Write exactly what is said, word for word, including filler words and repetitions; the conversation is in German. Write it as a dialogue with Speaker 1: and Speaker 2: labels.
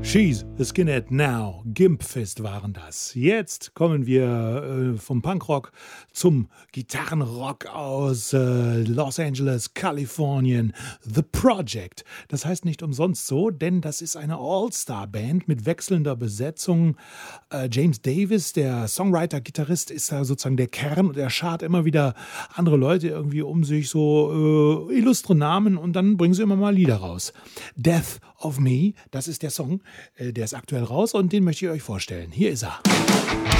Speaker 1: She's a Skinhead Now, Gimpfest waren das. Jetzt kommen wir äh, vom Punkrock zum Gitarrenrock aus äh, Los Angeles, Kalifornien. The Project. Das heißt nicht umsonst so, denn das ist eine All-Star-Band mit wechselnder Besetzung. Äh, James Davis, der Songwriter, Gitarrist, ist da sozusagen der Kern und er schart immer wieder andere Leute irgendwie um sich, so äh, illustre Namen, und dann bringen sie immer mal Lieder raus. Death of Me, das ist der Song. Der ist aktuell raus und den möchte ich euch vorstellen. Hier ist er.